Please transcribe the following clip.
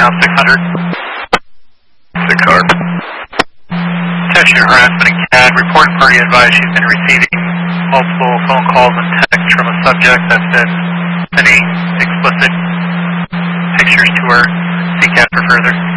now 600. 6 hard. Attention harassment and CAD. Report and party advised she's been receiving multiple phone calls and texts from a subject that's been sending explicit pictures to her. See CAD for further.